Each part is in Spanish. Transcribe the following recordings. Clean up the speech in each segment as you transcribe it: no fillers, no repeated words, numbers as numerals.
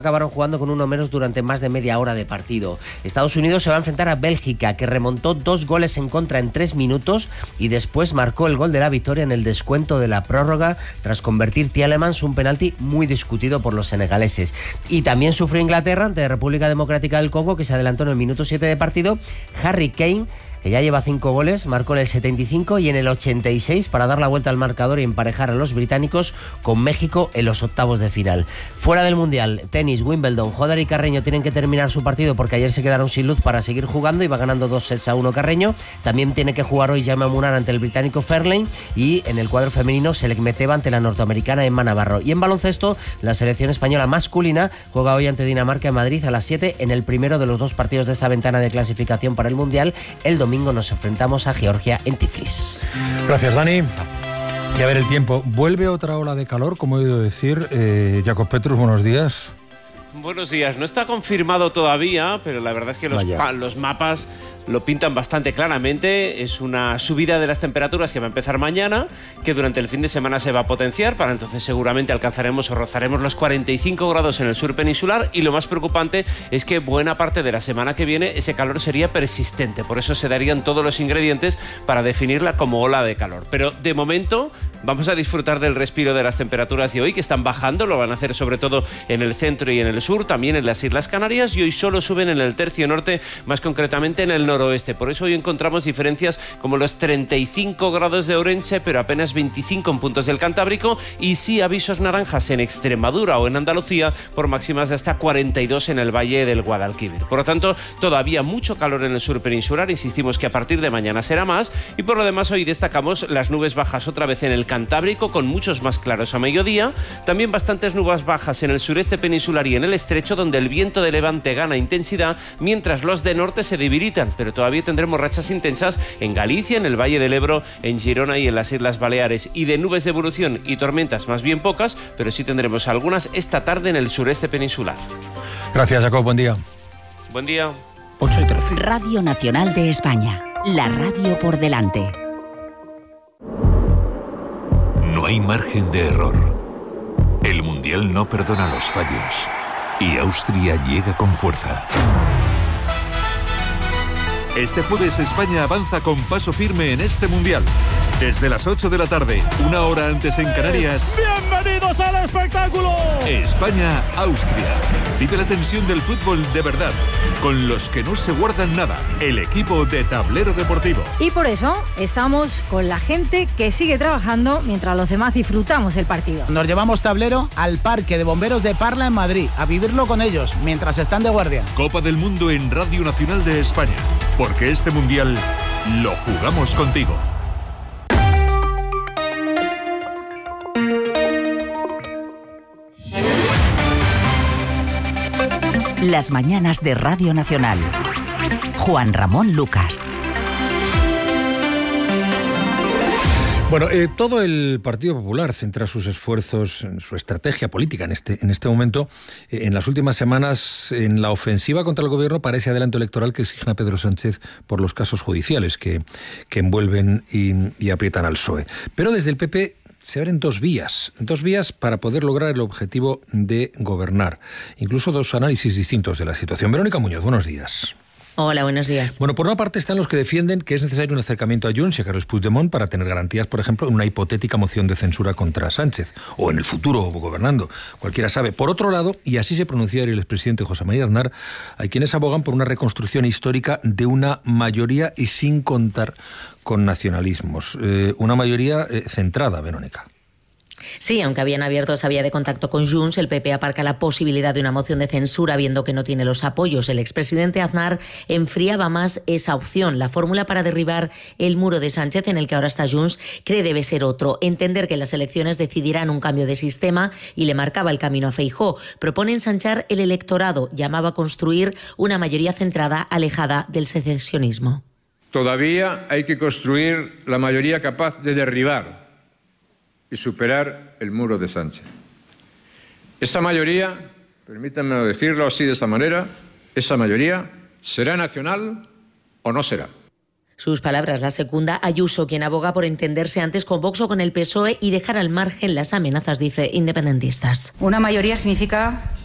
Acabaron jugando con uno menos durante más de media hora de partido. Estados Unidos se va a enfrentar a Bélgica, que remontó 2 goles en contra en 3 minutos y después marcó el gol de la victoria en el descuento de la prórroga tras convertir Tielemans un penalti muy discutido por los senegaleses. Y también sufrió Inglaterra ante República Democrática del Congo, que se adelantó en el minuto 7 de partido. Harry Kane, que ya lleva 5 goles, marcó en el 75 y en el 86 para dar la vuelta al marcador y emparejar a los británicos con México en los octavos de final. Fuera del Mundial, tenis, Wimbledon, Joder y Carreño tienen que terminar su partido porque ayer se quedaron sin luz para seguir jugando y va ganando 2-1 Carreño. También tiene que jugar hoy Jaume Munar ante el británico Fairlane y en el cuadro femenino Selekmeteva ante la norteamericana Emma Navarro. Y en baloncesto, la selección española masculina juega hoy ante Dinamarca en Madrid a las 7 en el primero de los 2 partidos de esta ventana de clasificación para el Mundial. El domingo nos enfrentamos a Georgia en Tiflis. Gracias, Dani. Y a ver el tiempo. ¿Vuelve otra ola de calor, como he oído decir? Jacob Petrus, buenos días. Buenos días. No está confirmado todavía, pero la verdad es que los mapas lo pintan bastante claramente. Es una subida de las temperaturas que va a empezar mañana, que durante el fin de semana se va a potenciar. Para entonces seguramente alcanzaremos o rozaremos los 45 grados en el sur peninsular, y lo más preocupante es que buena parte de la semana que viene ese calor sería persistente. Por eso se darían todos los ingredientes para definirla como ola de calor. Pero de momento vamos a disfrutar del respiro de las temperaturas de hoy, que están bajando. Lo van a hacer sobre todo en el centro y en el sur, también en las Islas Canarias, y hoy solo suben en el tercio norte, más concretamente en el noroeste. Por eso hoy encontramos diferencias como los 35 grados de Ourense, pero apenas 25 en puntos del Cantábrico, y sí avisos naranjas en Extremadura o en Andalucía por máximas de hasta 42 en el valle del Guadalquivir. Por lo tanto, todavía mucho calor en el sur peninsular. Insistimos que a partir de mañana será más, y por lo demás hoy destacamos las nubes bajas otra vez en el Cantábrico, con muchos más claros a mediodía. También bastantes nubes bajas en el sureste peninsular y en el estrecho, donde el viento de levante gana intensidad, mientras los de norte se debilitan, pero todavía tendremos rachas intensas en Galicia, en el Valle del Ebro, en Girona y en las Islas Baleares. Y de nubes de evolución y tormentas más bien pocas, pero sí tendremos algunas esta tarde en el sureste peninsular. Gracias, Jacob. Buen día. Buen día. 8:13. Radio Nacional de España. La radio por delante. No hay margen de error. El Mundial no perdona los fallos. Y Austria llega con fuerza. Este jueves España avanza con paso firme en este Mundial. Desde las 8 de la tarde, una hora antes en Canarias. ¡Bienvenidos al espectáculo! España-Austria. Vive la tensión del fútbol de verdad, con los que no se guardan nada, el equipo de Tablero Deportivo. Y por eso estamos con la gente que sigue trabajando mientras los demás disfrutamos el partido. Nos llevamos Tablero al Parque de Bomberos de Parla en Madrid, a vivirlo con ellos mientras están de guardia. Copa del Mundo en Radio Nacional de España, porque este Mundial lo jugamos contigo. Las mañanas de Radio Nacional. Juan Ramón Lucas. Bueno, todo el Partido Popular centra sus esfuerzos, en su estrategia política en este momento, en las últimas semanas, en la ofensiva contra el gobierno para ese adelanto electoral que exigen a Pedro Sánchez por los casos judiciales que envuelven y aprietan al PSOE. Pero desde el PP se abren dos vías para poder lograr el objetivo de gobernar. Incluso 2 análisis distintos de la situación. Verónica Muñoz, buenos días. Hola, buenos días. Bueno, por una parte están los que defienden que es necesario un acercamiento a Junts y a Carles Puigdemont para tener garantías, por ejemplo, en una hipotética moción de censura contra Sánchez, o en el futuro gobernando, cualquiera sabe. Por otro lado, y así se pronunció el expresidente José María Aznar, hay quienes abogan por una reconstrucción histórica de una mayoría y sin contar con nacionalismos. Una mayoría centrada, Verónica. Sí, aunque habían abierto esa vía de contacto con Junts, el PP aparca la posibilidad de una moción de censura viendo que no tiene los apoyos. El expresidente Aznar enfriaba más esa opción. La fórmula para derribar el muro de Sánchez, en el que ahora está Junts, cree debe ser otro. Entender que las elecciones decidirán un cambio de sistema, y le marcaba el camino a Feijóo. Propone ensanchar el electorado. Llamaba a construir una mayoría centrada, alejada del secesionismo. Todavía hay que construir la mayoría capaz de derribar y superar el muro de Sánchez. Esa mayoría, permítanme decirlo así de esa manera, esa mayoría será nacional o no será. Sus palabras las secunda Ayuso, quien aboga por entenderse antes con Vox o con el PSOE y dejar al margen las amenazas, dice, independentistas. Una mayoría significa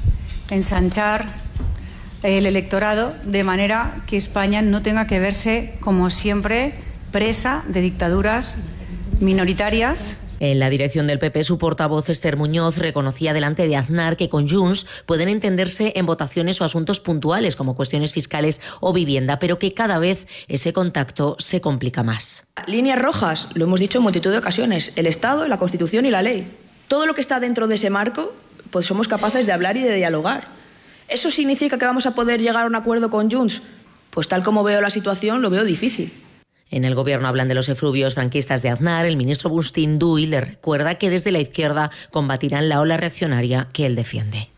ensanchar el electorado de manera que España no tenga que verse, como siempre, presa de dictaduras minoritarias. En la dirección del PP, su portavoz Esther Muñoz reconocía delante de Aznar que con Junts pueden entenderse en votaciones o asuntos puntuales como cuestiones fiscales o vivienda, pero que cada vez ese contacto se complica más. Líneas rojas, lo hemos dicho en multitud de ocasiones, el Estado, la Constitución y la ley. Todo lo que está dentro de ese marco, pues somos capaces de hablar y de dialogar. ¿Eso significa que vamos a poder llegar a un acuerdo con Junts? Pues tal como veo la situación, lo veo difícil. En el gobierno hablan de los efluvios franquistas de Aznar. El ministro Agustín Duy le recuerda que desde la izquierda combatirán la ola reaccionaria que él defiende.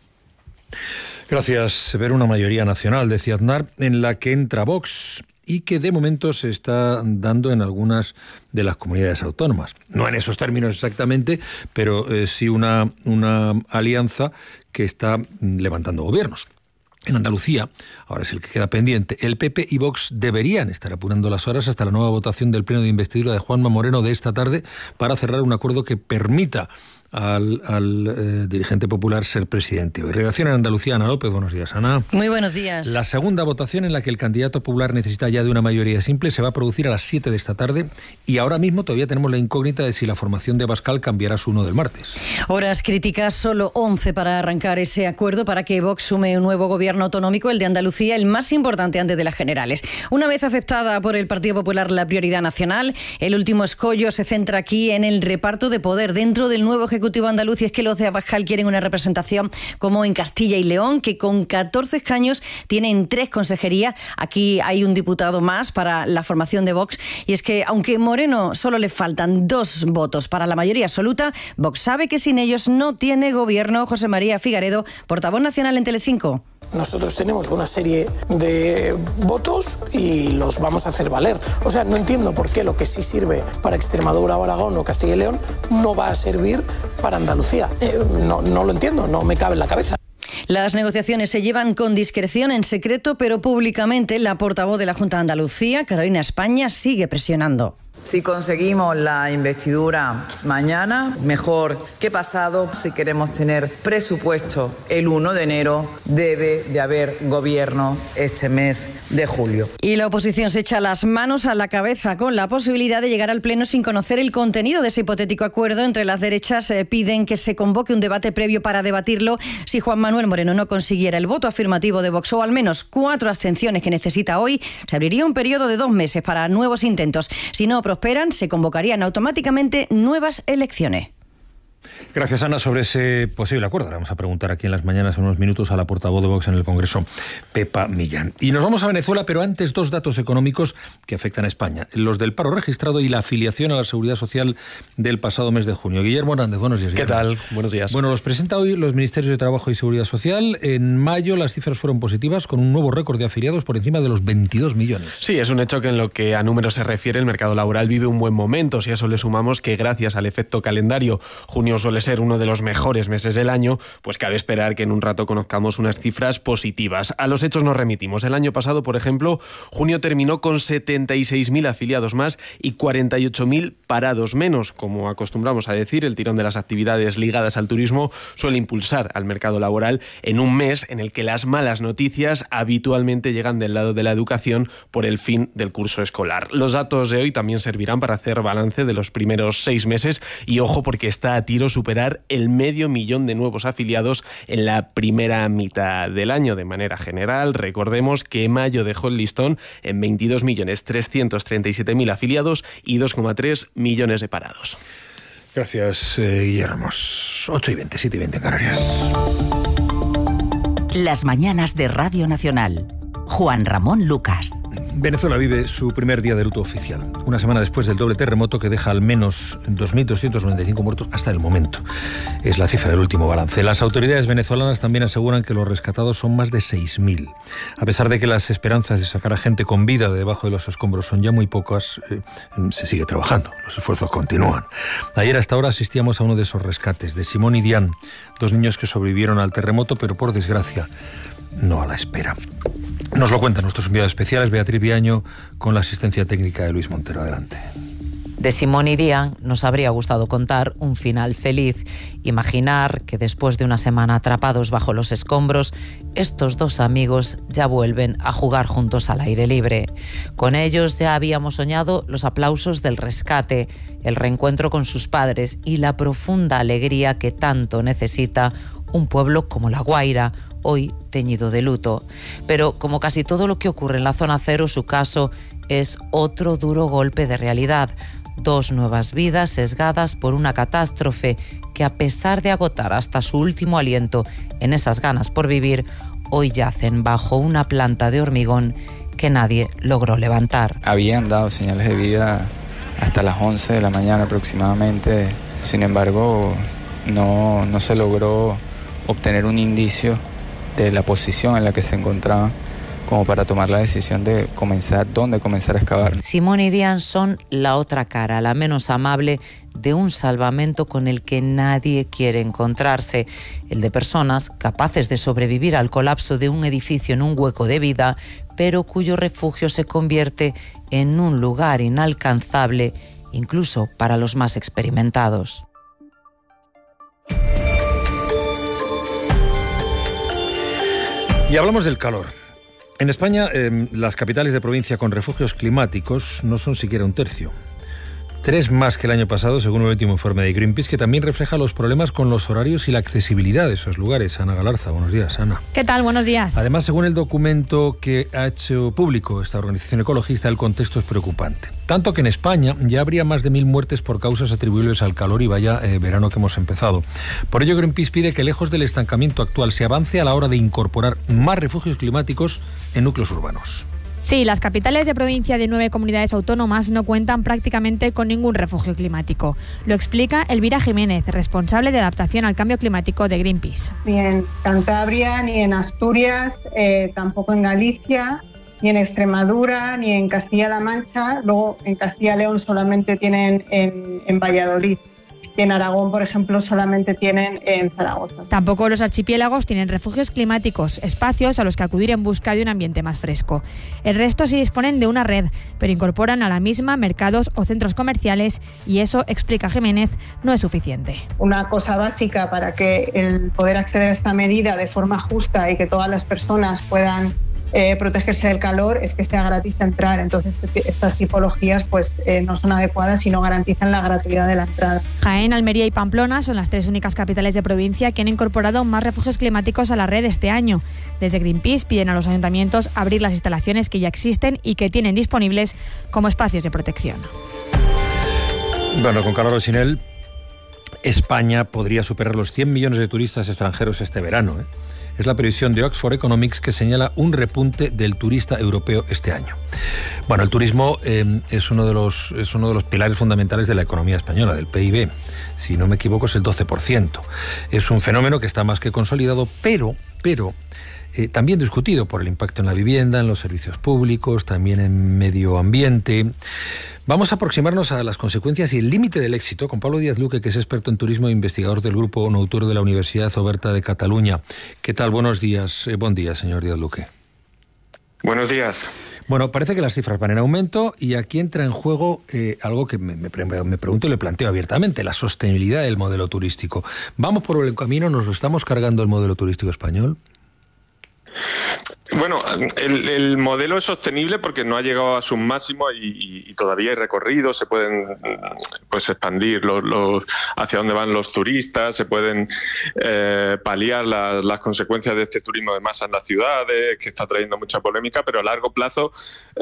Gracias. Ver una mayoría nacional, decía Aznar, en la que entra Vox y que de momento se está dando en algunas de las comunidades autónomas. No en esos términos exactamente, pero sí una alianza que está levantando gobiernos. En Andalucía, ahora es el que queda pendiente, el PP y Vox deberían estar apurando las horas hasta la nueva votación del pleno de investidura de Juanma Moreno de esta tarde para cerrar un acuerdo que permita al dirigente popular ser presidente. Redacción en Andalucía, Ana López. Buenos días, Ana. Muy buenos días. La segunda votación, en la que el candidato popular necesita ya de una mayoría simple, se va a producir a las 7 de esta tarde y ahora mismo todavía tenemos la incógnita de si la formación de Abascal cambiará su 1 del martes. Horas críticas, solo 11 para arrancar ese acuerdo para que Vox sume un nuevo gobierno autonómico, el de Andalucía, el más importante antes de las generales. Una vez aceptada por el Partido Popular la prioridad nacional, el último escollo se centra aquí en el reparto de poder dentro del nuevo Ejecutivo andaluz, y es que los de Abascal quieren una representación como en Castilla y León, que con 14 escaños tienen 3 consejerías. Aquí hay un diputado más para la formación de Vox, y es que aunque Moreno solo le faltan 2 votos para la mayoría absoluta, Vox sabe que sin ellos no tiene gobierno. José María Figaredo, portavoz nacional en Telecinco. Nosotros tenemos una serie de votos y los vamos a hacer valer. O sea, no entiendo por qué lo que sí sirve para Extremadura o Aragón o Castilla y León no va a servir para Andalucía. No lo entiendo, no me cabe en la cabeza. Las negociaciones se llevan con discreción, en secreto, pero públicamente. La portavoz de la Junta de Andalucía, Carolina España, sigue presionando. Si conseguimos la investidura mañana, mejor que pasado. Si queremos tener presupuesto el 1 de enero, debe de haber gobierno este mes de julio. Y la oposición se echa las manos a la cabeza con la posibilidad de llegar al Pleno sin conocer el contenido de ese hipotético acuerdo. Entre las derechas piden que se convoque un debate previo para debatirlo. Si Juan Manuel Moreno no consiguiera el voto afirmativo de Vox o al menos 4 abstenciones que necesita hoy, se abriría un periodo de 2 meses para nuevos intentos. Si no prosperan, se convocarían automáticamente nuevas elecciones. Gracias, Ana. Sobre ese posible acuerdo, ahora vamos a preguntar aquí en las mañanas en unos minutos a la portavoz de Vox en el Congreso, Pepa Millán. Y nos vamos a Venezuela, pero antes 2 datos económicos que afectan a España: los del paro registrado y la afiliación a la Seguridad Social del pasado mes de junio. Guillermo Hernández, buenos días. ¿Qué tal? Buenos días. Bueno, los presenta hoy los Ministerios de Trabajo y Seguridad Social. En mayo las cifras fueron positivas, con un nuevo récord de afiliados por encima de los 22 millones. Sí, es un hecho que en lo que a números se refiere, el mercado laboral vive un buen momento. Si a eso le sumamos que gracias al efecto calendario, junio suele ser uno de los mejores meses del año, pues cabe esperar que en un rato conozcamos unas cifras positivas. A los hechos nos remitimos. El año pasado, por ejemplo, junio terminó con 76.000 afiliados más y 48.000 parados menos. Como acostumbramos a decir, el tirón de las actividades ligadas al turismo suele impulsar al mercado laboral en un mes en el que las malas noticias habitualmente llegan del lado de la educación por el fin del curso escolar. Los datos de hoy también servirán para hacer balance de los primeros 6 meses y ojo, porque está a tiro superar el 500.000 de nuevos afiliados en la primera mitad del año. De manera general, recordemos que mayo dejó el listón en 22.337.000 afiliados y 2,3 millones de parados. Gracias, Guillermo. 8:20, 7:20 en Canarias. Las mañanas de Radio Nacional. Juan Ramón Lucas. Venezuela vive su primer día de luto oficial, una semana después del doble terremoto que deja al menos 2.295 muertos hasta el momento. Es la cifra del último balance. Las autoridades venezolanas también aseguran que los rescatados son más de 6.000. A pesar de que las esperanzas de sacar a gente con vida de debajo de los escombros son ya muy pocas, se sigue trabajando, los esfuerzos continúan. Ayer a esta hora asistíamos a uno de esos rescates, de Simón y Diane, 2 niños que sobrevivieron al terremoto, pero por desgracia no a la espera. Nos lo cuentan nuestros enviados especiales, Beatriz Viaño, con la asistencia técnica de Luis Montero. Adelante. De Simone y Diane nos habría gustado contar un final feliz. Imaginar que después de una semana atrapados bajo los escombros, estos dos amigos ya vuelven a jugar juntos al aire libre. Con ellos ya habíamos soñado los aplausos del rescate, el reencuentro con sus padres y la profunda alegría que tanto necesita un pueblo como La Guaira, hoy teñido de luto. Pero como casi todo lo que ocurre en la zona cero, su caso es otro duro golpe de realidad. 2 nuevas vidas sesgadas por una catástrofe que, a pesar de agotar hasta su último aliento en esas ganas por vivir, hoy yacen bajo una planta de hormigón que nadie logró levantar. Habían dado señales de vida hasta las 11 de la mañana aproximadamente, sin embargo no se logró obtener un indicio de la posición en la que se encontraban como para tomar la decisión de dónde comenzar a excavar. Simone y Diane son la otra cara, la menos amable de un salvamento con el que nadie quiere encontrarse, el de personas capaces de sobrevivir al colapso de un edificio en un hueco de vida, pero cuyo refugio se convierte en un lugar inalcanzable, incluso para los más experimentados. Y hablamos del calor. En España, las capitales de provincia con refugios climáticos no son siquiera un tercio. 3 más que el año pasado, según el último informe de Greenpeace, que también refleja los problemas con los horarios y la accesibilidad de esos lugares. Ana Galarza, buenos días, Ana. ¿Qué tal? Buenos días. Además, según el documento que ha hecho público esta organización ecologista, el contexto es preocupante. Tanto que en España ya habría más de 1.000 muertes por causas atribuibles al calor y vaya verano que hemos empezado. Por ello, Greenpeace pide que, lejos del estancamiento actual, se avance a la hora de incorporar más refugios climáticos en núcleos urbanos. Sí, las capitales de provincia de 9 comunidades autónomas no cuentan prácticamente con ningún refugio climático. Lo explica Elvira Jiménez, responsable de adaptación al cambio climático de Greenpeace. Ni en Cantabria, ni en Asturias, tampoco en Galicia, ni en Extremadura, ni en Castilla-La Mancha. Luego en Castilla y León solamente tienen en Valladolid. Y en Aragón, por ejemplo, solamente tienen en Zaragoza. Tampoco los archipiélagos tienen refugios climáticos, espacios a los que acudir en busca de un ambiente más fresco. El resto sí disponen de una red, pero incorporan a la misma mercados o centros comerciales y eso, explica Jiménez, no es suficiente. Una cosa básica para que el poder acceder a esta medida de forma justa y que todas las personas puedan protegerse del calor es que sea gratis entrar. Entonces estas tipologías no son adecuadas y no garantizan la gratuidad de la entrada. Jaén, Almería y Pamplona son las 3 únicas capitales de provincia que han incorporado más refugios climáticos a la red este año. Desde Greenpeace piden a los ayuntamientos abrir las instalaciones que ya existen y que tienen disponibles como espacios de protección. Bueno, con calor o sin él, España podría superar los 100 millones de turistas extranjeros este verano, Es la previsión de Oxford Economics, que señala un repunte del turista europeo este año. Bueno, el turismo es uno de los pilares fundamentales de la economía española, del PIB. Si no me equivoco, es el 12%. Es un fenómeno que está más que consolidado, pero también discutido por el impacto en la vivienda, en los servicios públicos, también en medio ambiente. Vamos a aproximarnos a las consecuencias y el límite del éxito con Pablo Díaz Luque, que es experto en turismo e investigador del Grupo Noutur de la Universidad Oberta de Cataluña. ¿Qué tal? Buenos días. Buen día, señor Díaz Luque. Buenos días. Bueno, parece que las cifras van en aumento y aquí entra en juego algo que me pregunto y le planteo abiertamente, la sostenibilidad del modelo turístico. ¿Vamos por el camino? ¿Nos lo estamos cargando el modelo turístico español? Bueno, el modelo es sostenible porque no ha llegado a sus máximos y todavía hay recorrido, se pueden expandir hacia dónde van los turistas, se pueden paliar las consecuencias de este turismo de masa en las ciudades, que está trayendo mucha polémica, pero a largo plazo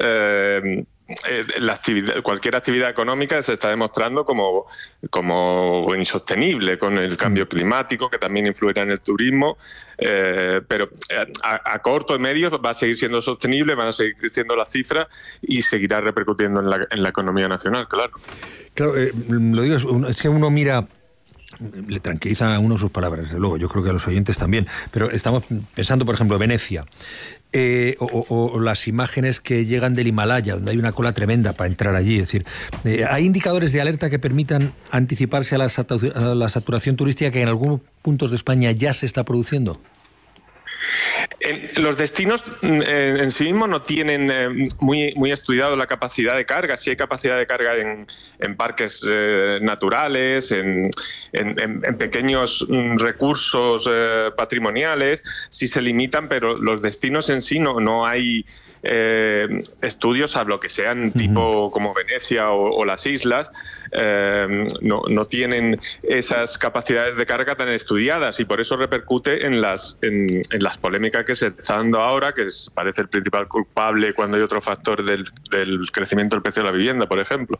cualquier actividad económica se está demostrando como insostenible con el cambio climático, que también influirá en el turismo, pero a corto y medio va a seguir siendo sostenible, van a seguir creciendo las cifras y seguirá repercutiendo en la economía nacional, claro. Claro, lo digo, es que uno mira... Le tranquilizan a uno sus palabras, desde luego, yo creo que a los oyentes también, pero estamos pensando, por ejemplo, Venecia, o las imágenes que llegan del Himalaya, donde hay una cola tremenda para entrar allí. Es decir, ¿hay indicadores de alerta que permitan anticiparse a la saturación turística que en algunos puntos de España ya se está produciendo? Los destinos en sí mismos no tienen muy estudiado la capacidad de carga. Sí hay capacidad de carga en parques naturales, en pequeños recursos patrimoniales, sí se limitan, pero los destinos en sí no hay estudios, salvo que sean tipo como Venecia o las islas, no tienen esas capacidades de carga tan estudiadas, y por eso repercute en las polémicas que se está dando ahora, que parece el principal culpable cuando hay otro factor del crecimiento del precio de la vivienda, por ejemplo.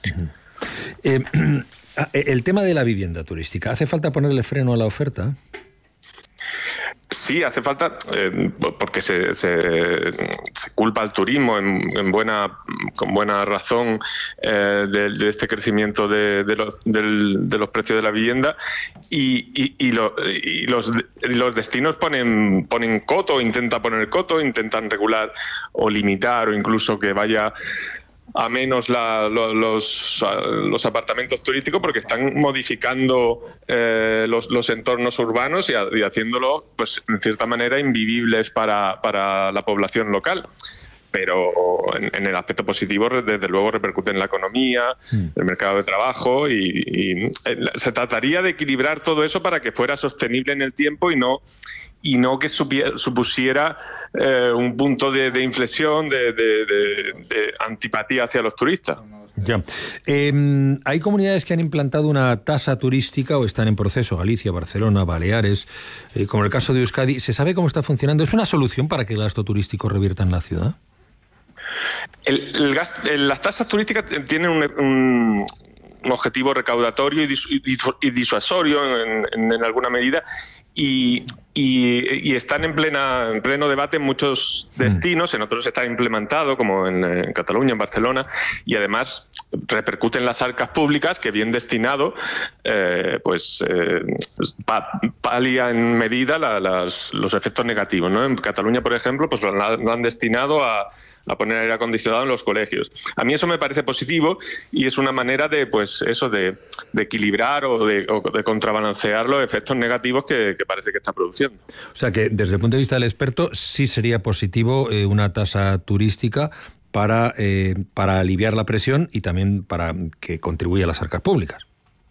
El tema de la vivienda turística, ¿hace falta ponerle freno a la oferta? Sí, hace falta, porque se culpa al turismo con buena razón de este crecimiento de los precios de la vivienda, y los destinos ponen coto, intentan regular o limitar, o incluso que vaya a menos los apartamentos turísticos, porque están modificando los entornos urbanos y haciéndolo, pues, en cierta manera invivibles para la población local. Pero en el aspecto positivo, desde luego, repercute en la economía, el mercado de trabajo, y se trataría de equilibrar todo eso para que fuera sostenible en el tiempo y no que supusiera un punto de inflexión, de antipatía hacia los turistas. Ya. Hay comunidades que han implantado una tasa turística o están en proceso: Galicia, Barcelona, Baleares, como el caso de Euskadi. ¿Se sabe cómo está funcionando? ¿Es una solución para que el gasto turístico revierta en la ciudad? Las tasas turísticas tienen un objetivo recaudatorio y disuasorio en alguna medida, y están en pleno debate en muchos destinos. En otros está implementado, como en Cataluña, en Barcelona, y además repercute en las arcas públicas, que bien destinado palia en medida los efectos negativos, ¿no? En Cataluña, por ejemplo, pues lo han destinado a poner aire acondicionado en los colegios. A mí eso me parece positivo, y es una manera de equilibrar o de contrabalancear los efectos negativos que parece que está produciendo. O sea que, desde el punto de vista del experto, sí sería positivo una tasa turística para aliviar la presión y también para que contribuya a las arcas públicas.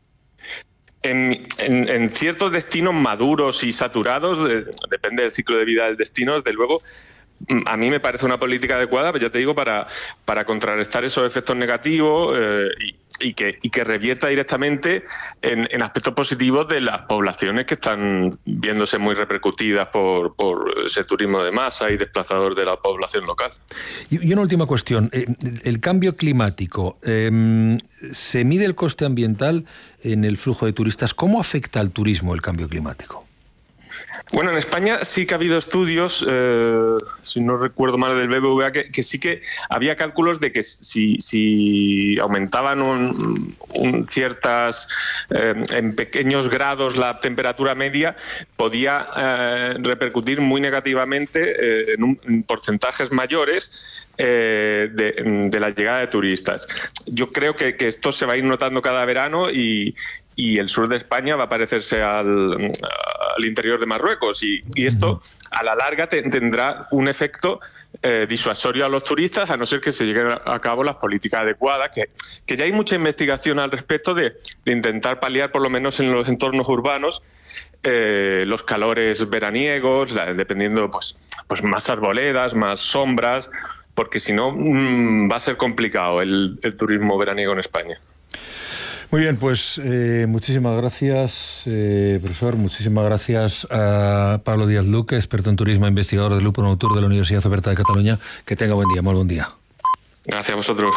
En ciertos destinos maduros y saturados, depende del ciclo de vida del destino, desde luego, a mí me parece una política adecuada, pero ya te digo, para contrarrestar esos efectos negativos y que revierta directamente en aspectos positivos de las poblaciones que están viéndose muy repercutidas por ese turismo de masa y desplazador de la población local. Y una última cuestión. El cambio climático, ¿se mide el coste ambiental en el flujo de turistas? ¿Cómo afecta al turismo el cambio climático? Bueno, en España sí que ha habido estudios, si no recuerdo mal, del BBVA, que sí que había cálculos de que si aumentaban ciertas, en pequeños grados, la temperatura media, podía repercutir muy negativamente en porcentajes mayores de la llegada de turistas. Yo creo que esto se va a ir notando cada verano, y el sur de España va a parecerse al interior de Marruecos, y esto a la larga tendrá un efecto disuasorio a los turistas, a no ser que se lleguen a cabo las políticas adecuadas, que ya hay mucha investigación al respecto de intentar paliar, por lo menos en los entornos urbanos, los calores veraniegos, dependiendo pues más arboledas, más sombras, porque si no va a ser complicado el turismo veraniego en España. Muy bien, pues muchísimas gracias, profesor. Muchísimas gracias a Pablo Díaz Luque, experto en turismo, investigador del Grupo Noctur de la Universidad Oberta de Cataluña. Que tenga buen día, muy buen día. Gracias a vosotros.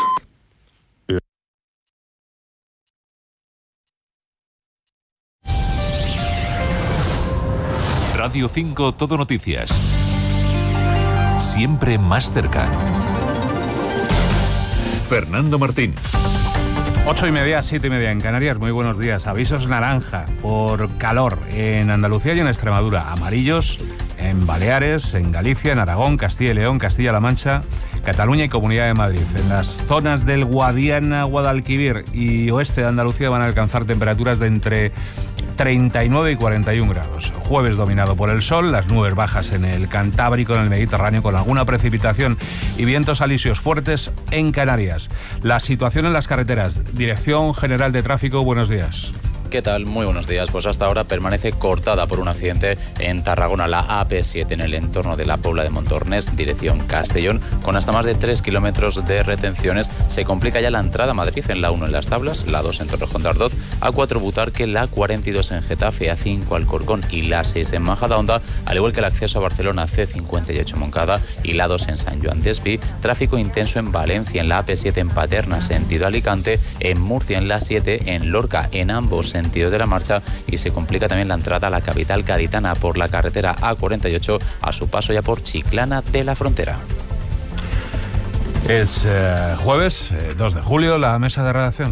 Radio 5 Todo Noticias. Siempre más cerca. Fernando Martín. 8:30, 7:30 en Canarias. Muy buenos días. Avisos naranja por calor en Andalucía y en Extremadura. Amarillos en Baleares, en Galicia, en Aragón, Castilla y León, Castilla-La Mancha, Cataluña y Comunidad de Madrid. En las zonas del Guadiana, Guadalquivir y oeste de Andalucía van a alcanzar temperaturas de entre 39 y 41 grados. Jueves dominado por el sol, las nubes bajas en el Cantábrico, en el Mediterráneo, con alguna precipitación y vientos alisios fuertes en Canarias. La situación en las carreteras. Dirección General de Tráfico, buenos días. ¿Qué tal? Muy buenos días. Pues hasta ahora permanece cortada por un accidente en Tarragona, la AP7 en el entorno de la Pobla de Montornès, dirección Castellón, con hasta más de 3 kilómetros de retenciones. Se complica ya la entrada a Madrid en la 1 en Las Tablas, la 2 en Torrejón de Ardoz, A4 Butarque, la 42 en Getafe, A5 Alcorcón y la 6 en Majadahonda, al igual que el acceso a Barcelona, C58 Moncada y la 2 en San Joan d'Espí. Tráfico intenso en Valencia, en la AP7 en Paterna, sentido Alicante, en Murcia en la 7, en Lorca, en ambos sentidos de la marcha, y se complica también la entrada a la capital gaditana por la carretera A48 a su paso ya por Chiclana de la Frontera. Es jueves 2 de julio, la mesa de redacción.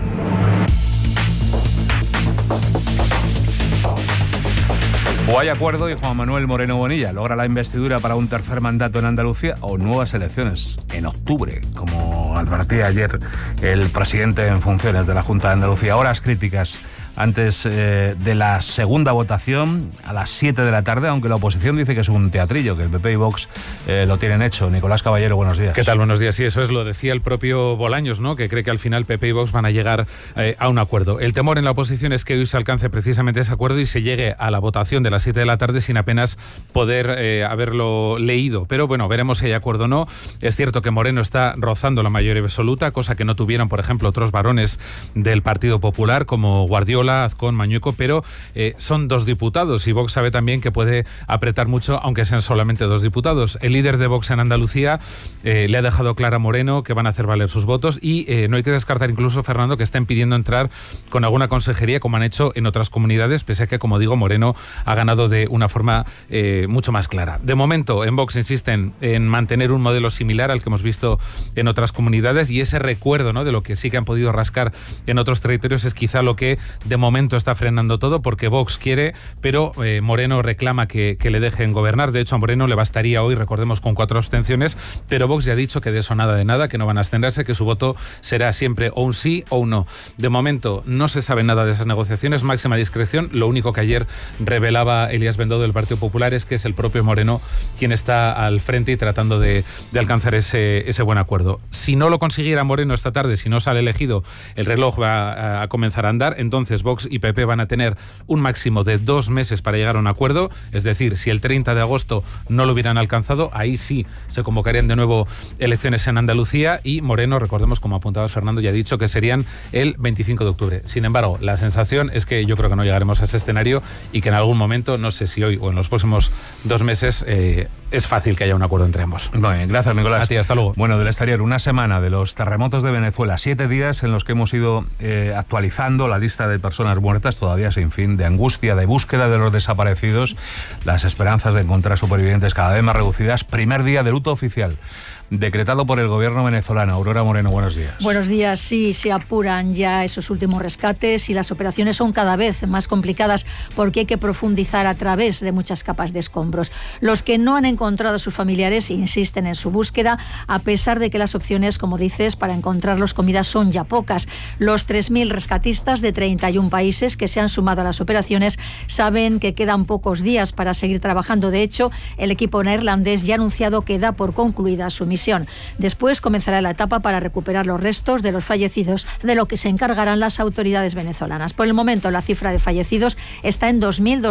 O hay acuerdo y Juan Manuel Moreno Bonilla logra la investidura para un tercer mandato en Andalucía, o nuevas elecciones en octubre, como advertía ayer el presidente en funciones de la Junta de Andalucía. Horas críticas antes de la segunda votación a las 7 de la tarde, aunque la oposición dice que es un teatrillo, que el PP y Vox lo tienen hecho. Nicolás Caballero, buenos días. ¿Qué tal? Buenos días. Sí, eso es, lo decía el propio Bolaños, ¿no? Que cree que al final PP y Vox van a llegar a un acuerdo. El temor en la oposición es que hoy se alcance precisamente ese acuerdo y se llegue a la votación de las 7 de la tarde sin apenas poder haberlo leído. Pero bueno, veremos si hay acuerdo o no. Es cierto que Moreno está rozando la mayoría absoluta, cosa que no tuvieron, por ejemplo, otros varones del Partido Popular, como Guardiola, Azcón, Mañueco, pero son 2 diputados y Vox sabe también que puede apretar mucho, aunque sean solamente 2 diputados. El líder de Vox en Andalucía le ha dejado claro a Moreno que van a hacer valer sus votos y no hay que descartar incluso, Fernando, que estén pidiendo entrar con alguna consejería, como han hecho en otras comunidades, pese a que, como digo, Moreno ha ganado de una forma mucho más clara. De momento, en Vox insisten en mantener un modelo similar al que hemos visto en otras comunidades, y ese recuerdo, ¿no?, de lo que sí que han podido rascar en otros territorios es quizá lo que de momento está frenando todo, porque Vox quiere, pero Moreno reclama que le dejen gobernar. De hecho, a Moreno le bastaría hoy, recordemos, con 4 abstenciones, pero Vox ya ha dicho que de eso nada de nada, que no van a abstenerse, que su voto será siempre o un sí o un no. De momento no se sabe nada de esas negociaciones, máxima discreción. Lo único que ayer revelaba Elías Bendodo del Partido Popular es que es el propio Moreno quien está al frente y tratando de alcanzar ese buen acuerdo. Si no lo consiguiera Moreno esta tarde, si no sale elegido, el reloj va a comenzar a andar. Entonces Vox y PP van a tener un máximo de 2 meses para llegar a un acuerdo. Es decir, si el 30 de agosto no lo hubieran alcanzado, ahí sí se convocarían de nuevo elecciones en Andalucía, y Moreno, recordemos, como apuntaba Fernando, ya ha dicho que serían el 25 de octubre. Sin embargo, la sensación es que yo creo que no llegaremos a ese escenario y que en algún momento, no sé si hoy o en los próximos 2 meses, es fácil que haya un acuerdo entre ambos. Bueno, gracias, Nicolás. A ti, hasta luego. Bueno, del exterior, una semana de los terremotos de Venezuela, 7 días en los que hemos ido actualizando la lista de personas muertas, todavía sin fin, de angustia, de búsqueda de los desaparecidos, las esperanzas de encontrar supervivientes cada vez más reducidas. Primer día de luto oficial decretado por el gobierno venezolano. Aurora Moreno, buenos días. Buenos días. Sí, se apuran ya esos últimos rescates y las operaciones son cada vez más complicadas porque hay que profundizar a través de muchas capas de escombros. Los que no han encontrado a sus familiares insisten en su búsqueda, a pesar de que las opciones, como dices, para encontrarlos con vida son ya pocas. Los 3.000 rescatistas de 31 países que se han sumado a las operaciones saben que quedan pocos días para seguir trabajando. De hecho, el equipo neerlandés ya ha anunciado que da por concluida su misión. Después comenzará la etapa para recuperar los restos de los fallecidos, de lo que se encargarán las autoridades venezolanas. Por el momento, la cifra de fallecidos está en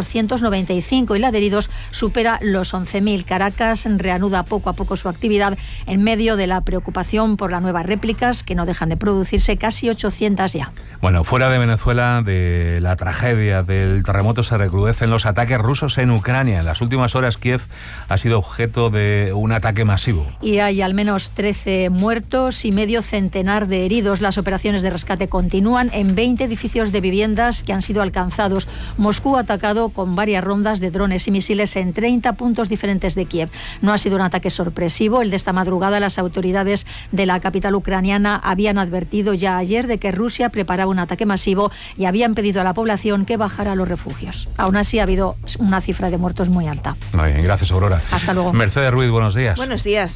2.295 y la de heridos supera los 11.000. Caracas reanuda poco a poco su actividad en medio de la preocupación por las nuevas réplicas, que no dejan de producirse, casi 800 ya. Bueno, fuera de Venezuela, de la tragedia del terremoto, se recrudecen los ataques rusos en Ucrania. En las últimas horas, Kiev ha sido objeto de un ataque masivo. Y hay al menos 13 muertos y medio centenar de heridos. Las operaciones de rescate continúan en 20 edificios de viviendas que han sido alcanzados. Moscú ha atacado con varias rondas de drones y misiles en 30 puntos diferentes de Kiev. No ha sido un ataque sorpresivo. El de esta madrugada, las autoridades de la capital ucraniana habían advertido ya ayer de que Rusia preparaba un ataque masivo y habían pedido a la población que bajara a los refugios. Aún así, ha habido una cifra de muertos muy alta. Muy bien, gracias, Aurora. Hasta luego. Mercedes Ruiz, buenos días. Buenos días. En unos minutos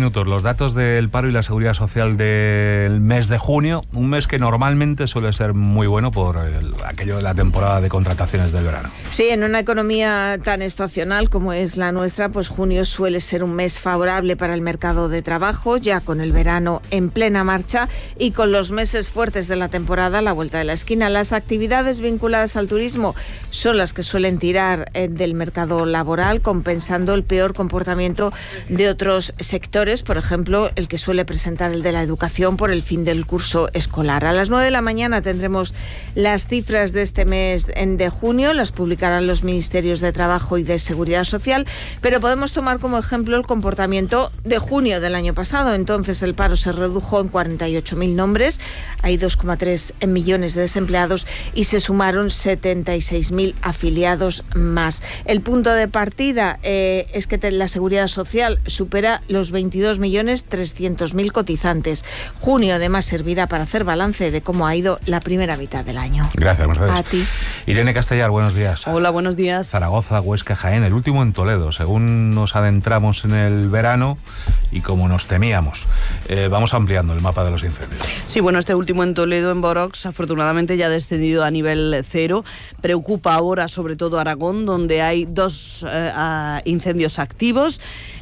minutos, los datos del paro y la seguridad social del mes de junio, un mes que normalmente suele ser muy bueno por aquello de la temporada de contrataciones del verano. Sí, en una economía tan estacional como es la nuestra, pues junio suele ser un mes favorable para el mercado de trabajo, ya con el verano en plena marcha y con los meses fuertes de la temporada a la vuelta de la esquina. Las actividades vinculadas al turismo son las que suelen tirar del mercado laboral, compensando el peor comportamiento de otros sectores, por ejemplo, el que suele presentar el de la educación por el fin del curso escolar. A las 9 de la mañana tendremos las cifras de este mes de junio, las publicarán los Ministerios de Trabajo y de Seguridad Social, pero podemos tomar como ejemplo el comportamiento de junio del año pasado. Entonces el paro se redujo en 48.000 nombres, hay 2,3 millones de desempleados y se sumaron 76.000 afiliados más. El punto de partida es que la Seguridad Social supera los 22.300.000 cotizantes. Junio además servirá para hacer balance de cómo ha ido la primera mitad del año. Gracias, Mercedes. A ti. Irene Castellar, buenos días. Hola, buenos días. Zaragoza, Huesca, Jaén, el último en Toledo, según nos adentramos en el verano y como nos temíamos. Vamos ampliando el mapa de los incendios. Sí, bueno, este último en Toledo, en Borox, afortunadamente ya ha descendido a nivel 0. Preocupa ahora sobre todo Aragón, donde hay 2 incendios activos.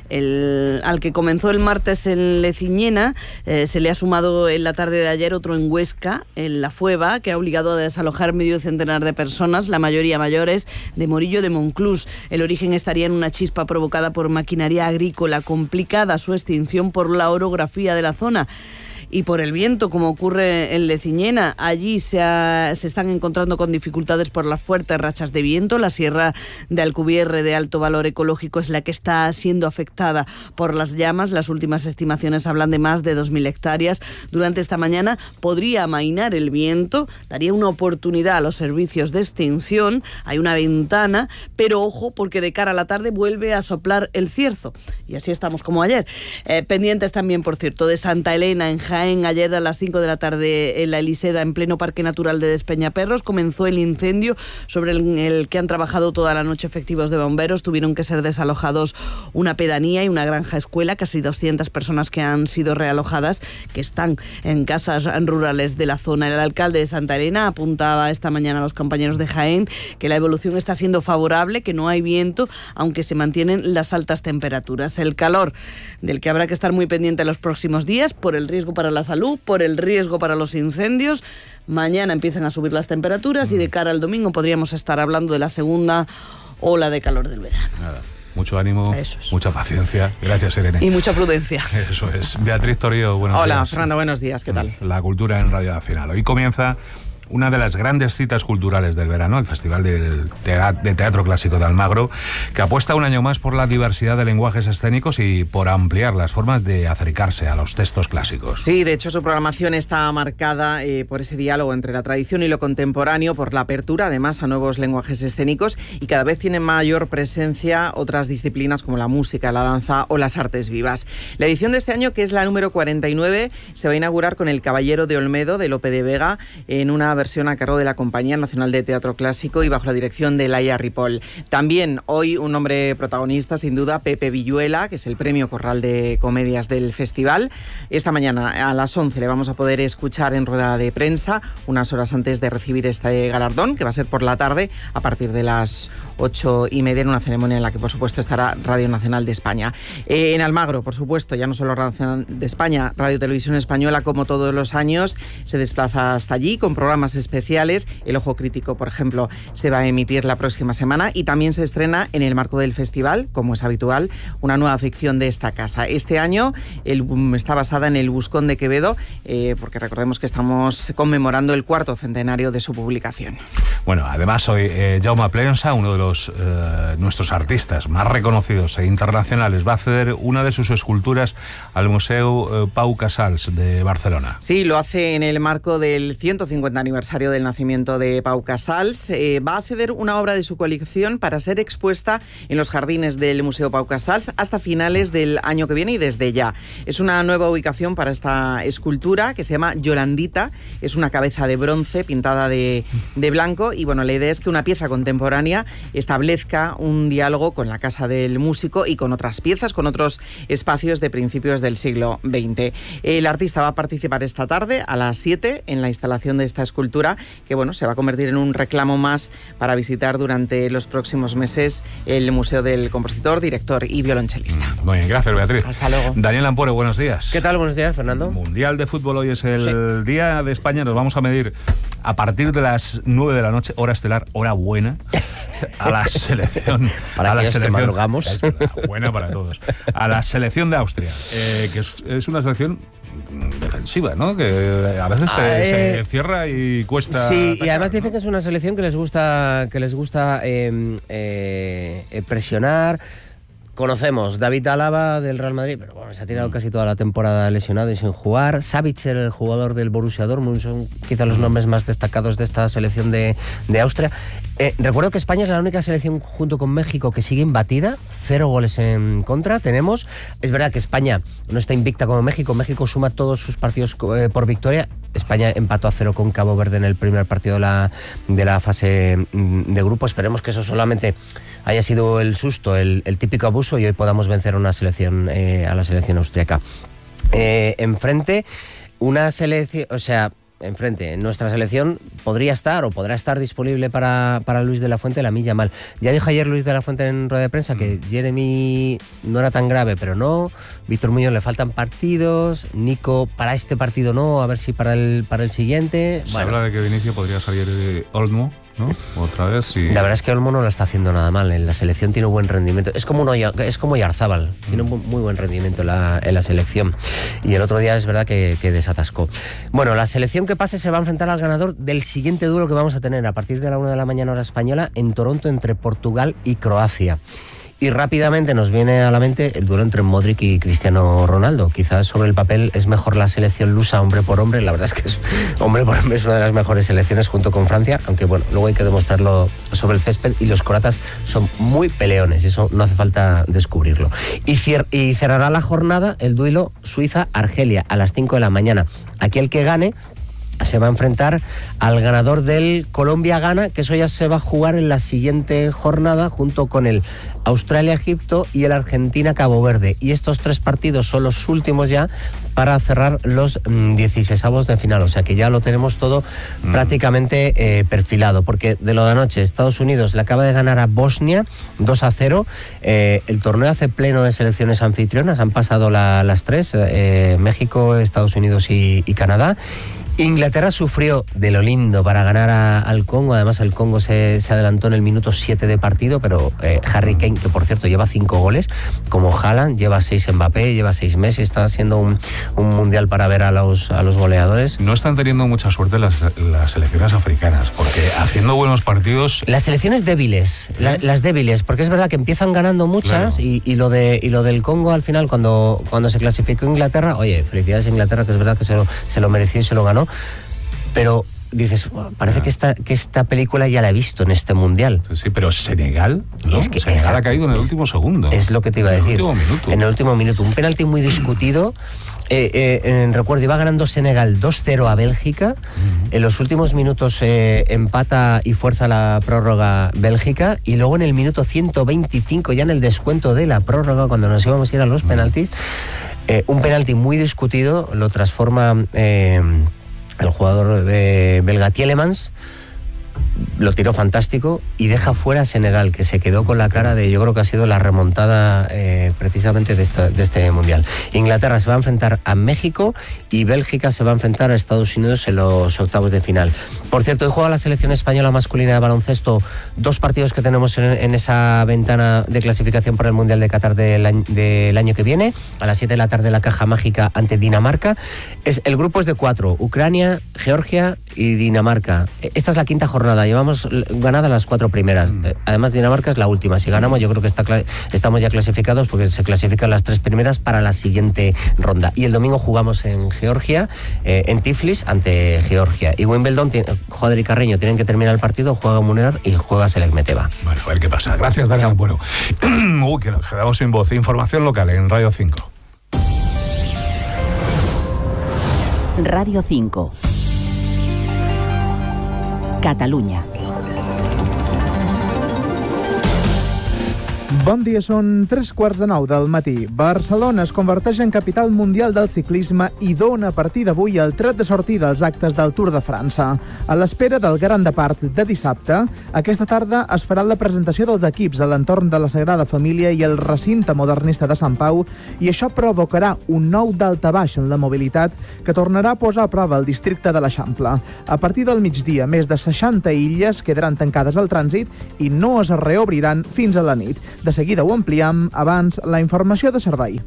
Al que comenzó el martes en Leciñena, se le ha sumado en la tarde de ayer otro en Huesca, en La Fueva, que ha obligado a desalojar medio centenar de personas, la mayoría mayores, de Morillo de Monclús. El origen estaría en una chispa provocada por maquinaria agrícola, complicada su extinción por la orografía de la zona y por el viento, como ocurre en Leciñena. Allí se están encontrando con dificultades por las fuertes rachas de viento. La sierra de Alcubierre, de alto valor ecológico, es la que está siendo afectada por las llamas. Las últimas estimaciones hablan de más de 2.000 hectáreas. Durante esta mañana podría amainar el viento, daría una oportunidad a los servicios de extinción. Hay una ventana, pero ojo, porque de cara a la tarde vuelve a soplar el cierzo. Y así estamos como ayer. Pendientes también, por cierto, de Santa Elena, en Jaén. Ayer a las 5 de la tarde en la Eliseda, en pleno Parque Natural de Despeñaperros, comenzó el incendio sobre el que han trabajado toda la noche efectivos de bomberos. Tuvieron que ser desalojados una pedanía y una granja escuela, casi 200 personas que han sido realojadas, que están en casas rurales de la zona. El alcalde de Santa Elena apuntaba esta mañana a los compañeros de Jaén que la evolución está siendo favorable, que no hay viento, aunque se mantienen las altas temperaturas. El calor, del que habrá que estar muy pendiente en los próximos días, por el riesgo para la salud, por el riesgo para los incendios. Mañana empiezan a subir las temperaturas y de cara al domingo podríamos estar hablando de la segunda ola de calor del verano. Nada. Mucho ánimo, mucha paciencia. Gracias, Irene. Y mucha prudencia. Eso es. Beatriz Torío, buenos días. Hola, Fernando, buenos días. ¿Qué tal? La cultura en Radio Nacional. Hoy comienza una de las grandes citas culturales del verano, el Festival de Teatro Clásico de Almagro, que apuesta un año más por la diversidad de lenguajes escénicos y por ampliar las formas de acercarse a los textos clásicos. Sí, de hecho su programación está marcada por ese diálogo entre la tradición y lo contemporáneo, por la apertura además a nuevos lenguajes escénicos, y cada vez tienen mayor presencia otras disciplinas como la música, la danza o las artes vivas. La edición de este año, que es la número 49, se va a inaugurar con El Caballero de Olmedo, de Lope de Vega, en una versión a cargo de la Compañía Nacional de Teatro Clásico y bajo la dirección de Laia Ripoll. También hoy un nombre protagonista, sin duda, Pepe Villuela, que es el premio Corral de Comedias del festival. Esta mañana a las 11 le vamos a poder escuchar en rueda de prensa, unas horas antes de recibir este galardón, que va a ser por la tarde a partir de las 8:30, en una ceremonia en la que por supuesto estará Radio Nacional de España. En Almagro, por supuesto, ya no solo Radio Nacional de España, Radio Televisión Española, como todos los años, se desplaza hasta allí con programas especiales. El Ojo Crítico, por ejemplo, se va a emitir la próxima semana, y también se estrena en el marco del festival, como es habitual, una nueva ficción de esta casa. Este año está basada en El Buscón de Quevedo, porque recordemos que estamos conmemorando el 4º centenario de su publicación. Bueno, además hoy Jaume Plensa, uno de los nuestros artistas más reconocidos e internacionales, va a ceder una de sus esculturas al Museu Pau Casals de Barcelona. Sí, lo hace en el marco del 150 aniversario aniversario del nacimiento de Pau Casals, va a ceder una obra de su colección para ser expuesta en los jardines del Museo Pau Casals hasta finales del año que viene y desde ya. Es una nueva ubicación para esta escultura que se llama Yolandita. Es una cabeza de bronce pintada de blanco y bueno, la idea es que una pieza contemporánea establezca un diálogo con la casa del músico y con otras piezas, con otros espacios de principios del siglo XX. El artista va a participar esta tarde a las 7 en la instalación de esta escultura que bueno, se va a convertir en un reclamo más para visitar durante los próximos meses el Museo del Compositor, Director y Violonchelista. Muy bien, gracias Beatriz. Hasta luego. Daniel Ampuero, buenos días. ¿Qué tal? Buenos días, Fernando. Mundial de Fútbol, hoy es el Día de España, nos vamos a medir a partir de las 9 de la noche, hora estelar, hora buena, a la selección. Para aquellos que madrugamos. Buena para todos. A la selección de Austria, que es una selección defensiva, ¿no? Que a veces se cierra y cuesta. Sí, y además dicen que es una selección que les gusta presionar. Conocemos David Alaba del Real Madrid, pero bueno, se ha tirado casi toda la temporada lesionado y sin jugar. Savitzer, el jugador del Borussia Dortmund, son quizá los nombres más destacados de esta selección de Austria. Recuerdo que España es la única selección junto con México que sigue imbatida, 0 goles en contra. Es verdad que España no está invicta como México. México suma todos sus partidos por victoria. España empató a 0 con Cabo Verde en el primer partido de la fase de grupo. Esperemos que eso solamente haya sido el susto, el típico abuso, y hoy podamos vencer a la selección austríaca. Enfrente, nuestra selección podría estar o podrá estar disponible para Luis de la Fuente, Lamine Yamal. Ya dijo ayer Luis de la Fuente en rueda de prensa que Jeremy no era tan grave, pero no. Víctor Muñoz le faltan partidos. Nico para este partido no, a ver si para el siguiente. Se habla de que de inicio podría salir Olmo, ¿no? Otra vez, sí. La verdad es que Olmo no lo está haciendo nada mal. En la selección tiene un buen rendimiento. Es como Yarzábal, tiene un muy buen rendimiento en la selección. Y el otro día es verdad que desatascó. Bueno, la selección que pase se va a enfrentar al ganador del siguiente duelo que vamos a tener a partir de la 1 de la mañana hora española en Toronto entre Portugal y Croacia. Y rápidamente nos viene a la mente el duelo entre Modric y Cristiano Ronaldo. Quizás sobre el papel es mejor la selección lusa hombre por hombre. La verdad es que hombre por hombre es una de las mejores selecciones junto con Francia, aunque bueno, luego hay que demostrarlo sobre el césped, y los croatas son muy peleones, eso no hace falta descubrirlo. Y cerrará la jornada el duelo Suiza-Argelia a las 5 de la mañana. Aquí el que gane se va a enfrentar al ganador del Colombia-Ghana, que eso ya se va a jugar en la siguiente jornada junto con el Australia-Egipto y el Argentina-Cabo Verde. Y estos 3 partidos son los últimos ya para cerrar los 16avos de final. O sea que ya lo tenemos todo prácticamente perfilado, porque de lo de anoche Estados Unidos le acaba de ganar a Bosnia 2-0. El torneo hace pleno de selecciones anfitrionas, han pasado las 3, México, Estados Unidos y Canadá. Inglaterra sufrió de lo lindo para ganar al Congo. Además el Congo se adelantó en el minuto 7 de partido, pero Harry Kane, que por cierto lleva 5 goles, como Haaland, lleva 6 Mbappé, lleva 6 Messi. Está siendo un mundial para ver a los goleadores. No están teniendo mucha suerte las selecciones africanas, porque haciendo buenos partidos... Las selecciones débiles, las débiles, porque es verdad que empiezan ganando muchas, claro. y lo del Congo al final, cuando se clasificó Inglaterra, oye, felicidades a Inglaterra, que es verdad que se lo mereció y se lo ganó. Pero dices, parece que esta película ya la he visto en este mundial. Sí, pero Senegal, ¿no? Es que Senegal ha caído en el último segundo. Es lo que te iba a decir. En el último minuto. Un penalti muy discutido. Recuerdo, iba ganando Senegal 2-0 a Bélgica. En los últimos minutos empata y fuerza la prórroga Bélgica. Y luego en el minuto 125, ya en el descuento de la prórroga, cuando nos íbamos a ir a los penaltis, un penalti muy discutido lo transforma... el jugador belga Tielemans, lo tiró fantástico y deja fuera a Senegal, que se quedó con la cara de, yo creo que ha sido la remontada precisamente de este mundial. Inglaterra se va a enfrentar a México y Bélgica se va a enfrentar a Estados Unidos en los octavos de final. Por cierto, hoy juega la selección española masculina de baloncesto, 2 partidos que tenemos en esa ventana de clasificación para el Mundial de Qatar del año que viene. A las 7 de la tarde la Caja Mágica ante Dinamarca. El grupo es de 4, Ucrania, Georgia y Dinamarca. Esta es la 5ª jornada. llevamos ganada las 4 primeras. Además, Dinamarca es la última. Si ganamos, yo creo que estamos ya clasificados, porque se clasifican las 3 primeras para la siguiente ronda. Y el domingo jugamos en Georgia, en Tiflis, ante Georgia. Y Wimbledon, Joder y Carreño tienen que terminar el partido, juega Muner y juega Selek Meteva. Bueno, a ver qué pasa. Gracias, Daniel. Bueno, que nos quedamos sin voz. Información local en Radio 5. Radio 5. Catalunya. Bon dia, són 3:15 del matí. Barcelona es converteix en capital mundial del ciclisme i dona a partir d'avui el tret de sortida als actes del Tour de França. A l'espera del Gran Depart de dissabte, aquesta tarda es farà la presentació dels equips a l'entorn de la Sagrada Família i el recinte modernista de Sant Pau, i això provocarà un nou daltabaix en la mobilitat que tornarà a posar a prova el districte de l'Eixample. A partir del migdia, més de 60 illes quedaran tancades al trànsit i no es reobriran fins a la nit. De seguida ho ampliem, abans la informació de servei.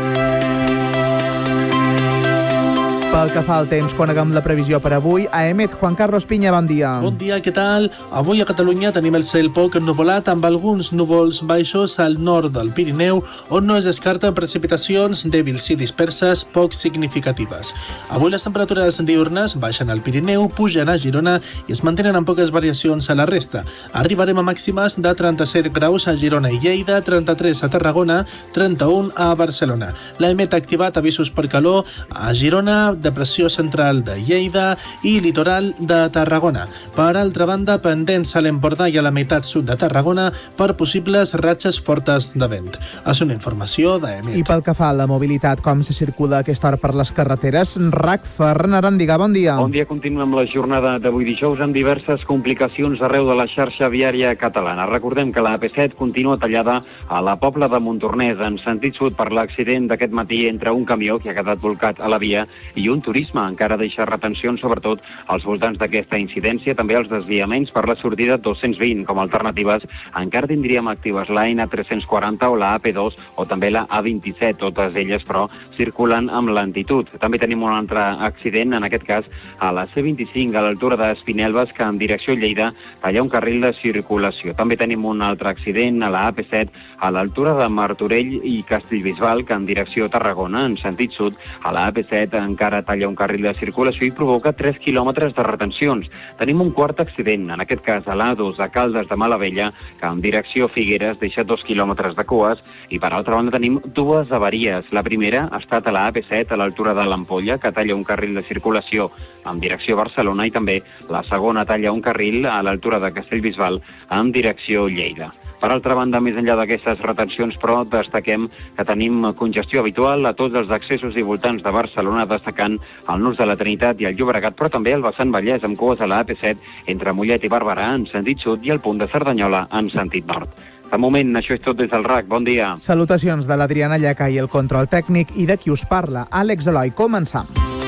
Pel que fa al temps, coneguem la previsió per avui. A EMET, Juan Carlos Piña, bon dia. Bon dia, què tal? Avui a Catalunya tenim el cel poc ennuvolat amb alguns núvols baixos al nord del Pirineu, on no es descarten precipitacions dèbils i disperses poc significatives. Avui les temperatures diurnes baixen al Pirineu, pugen a Girona i es mantenen amb poques variacions a la resta. Arribarem a màximes de 37 graus a Girona i Lleida, 33 a Tarragona, 31 a Barcelona. La EMET ha activat avisos per calor a Girona, depressió central de Lleida i litoral de Tarragona. Per altra banda, pendents a l'Empordà i a la meitat sud de Tarragona per possibles ratxes fortes de vent. És una informació d'EMET. I pel que fa a la mobilitat, com se circula a aquesta hora per les carreteres? RAC, Ferran Arandiga, bon dia. Bon dia, continuem la jornada d'avui dijous amb diverses complicacions arreu de la xarxa viària catalana. Recordem que la AP7 continua tallada a la Pobla de Montornès en sentit sud per l'accident d'aquest matí entre un camió que ha quedat volcat a la via i un turisme encara deixa retencions, sobretot als voltants d'aquesta incidència. També els desviaments per la sortida 220 com a alternatives encara tindríem actives la N340 o la AP2 o també la A27, totes elles però circulen amb lentitud. També tenim un altre accident, en aquest cas a la C25 a l'altura d'Espinelves, que en direcció Lleida talla un carril de circulació. També tenim un altre accident a la AP7 a l'altura de Martorell i Castellbisbal, que en direcció Tarragona, en sentit sud, a la AP7 encara talla un carril de circulació i provoca 3 quilòmetres de retencions. Tenim un quart accident, en aquest cas a l'A2 a Caldes de Malavella, que en direcció Figueres deixa 2 quilòmetres de cues, i per altra banda tenim dues avaries. La primera ha estat a la AP7 a l'altura de l'Ampolla, que talla un carril de circulació en direcció Barcelona, i també la segona talla un carril a l'altura de Castellbisbal en direcció Lleida. Per altra banda, més enllà d'aquestes retencions, però, destaquem que tenim congestió habitual a tots els accessos i voltants de Barcelona, destacant el Nus de la Trinitat i el Llobregat, però també el vessant Vallès, amb cues a la AP7 entre Mollet i Barberà en sentit sud i el punt de Cerdanyola en sentit nord. De moment, això és tot des del RAC. Bon dia. Salutacions de l'Adriana Llaca i el control tècnic, i de qui us parla, Àlex Eloi. Començam.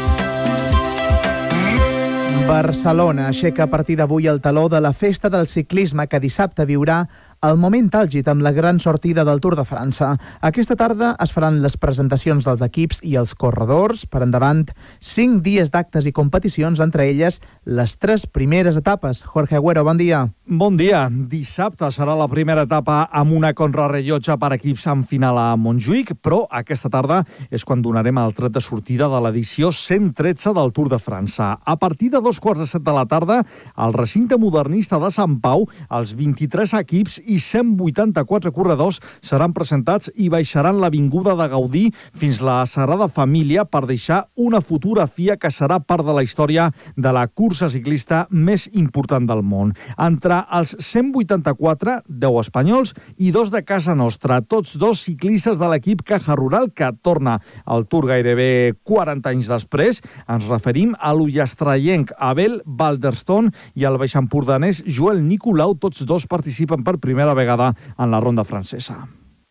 Barcelona aixeca a partir d'avui el taló de la festa del ciclisme que dissabte viurà el moment àlgid amb la gran sortida del Tour de França. Aquesta tarda es faran les presentacions dels equips i els corredors. Per endavant, 5 dies d'actes i competicions, entre elles les 3 primeres etapes. Jorge Agüero, bon dia. Bon dia. Dissabte serà la primera etapa amb una contrarrellotge per equips en final a Montjuïc, però aquesta tarda és quan donarem el tret de sortida de l'edició 113 del Tour de França. A partir de 2:15 de la tarda, al recinte modernista de Sant Pau, els 23 equips i 184 corredors seran presentats i baixaran l'avinguda de Gaudí fins la Sagrada Família per deixar una fotografia que serà part de la història de la cursa ciclista més important del món. Entre els 184, 10 espanyols i 2 de casa nostra, tots 2 ciclistes de l'equip Caja Rural, que torna al Tour gairebé 40 anys després. Ens referim a l'ullastrallenc Abel Balderston i al baixempordanès Joel Nicolau. Tots 2 participen per primera vegada en la ronda francesa.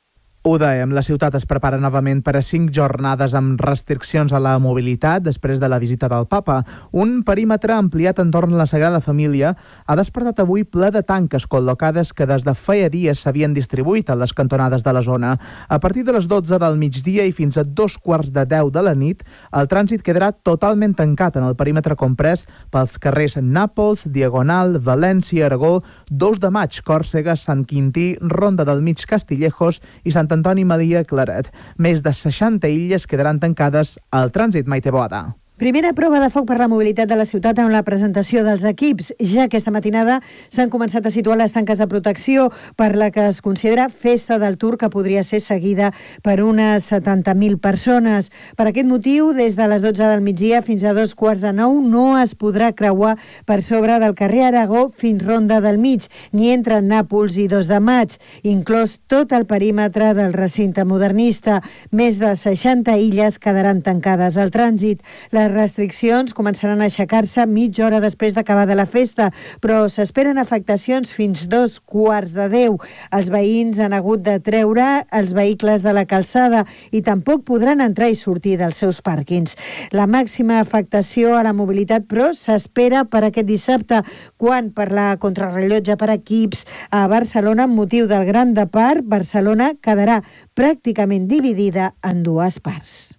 Ho dèiem, la ciutat es prepara novament per a 5 jornades amb restriccions a la mobilitat després de la visita del papa. Un perímetre ampliat entorn a la Sagrada Família ha despertat avui ple de tanques col·locades que des de feia dies s'havien distribuït a les cantonades de la zona. A partir de les 12 del migdia i fins a 2:45 de la nit, el trànsit quedarà totalment tancat en el perímetre comprès pels carrers Nàpols, Diagonal, València, Aragó, 2 de Maig, Còrsega, Sant Quintí, Ronda del Mig, Castillejos i Sant Antoni Maria Claret. Més de 60 illes quedaran tancades al trànsit. Maite Boada. Primera prova de foc per la mobilitat de la ciutat amb la presentació dels equips. Ja aquesta matinada s'han començat a situar les tanques de protecció per la que es considera festa del Tour, que podria ser seguida per unes 70.000 persones. Per aquest motiu, des de les 12 del migdia fins a 8:45 no es podrà creuar per sobre del carrer Aragó fins Ronda del Mig, ni entre Nàpols i 2 de Maig, inclòs tot el perímetre del recinte modernista. Més de 60 illes quedaran tancades al trànsit. Les restriccions començaran a aixecar-se mitja hora després d'acabada la festa, però s'esperen afectacions fins 9:15. Els veïns han hagut de treure els vehicles de la calçada i tampoc podran entrar i sortir dels seus pàrquings. La màxima afectació a la mobilitat, però, s'espera per aquest dissabte, quan per la contrarrellotge per equips a Barcelona, amb motiu del Gran Depart, Barcelona quedarà pràcticament dividida en 2 parts.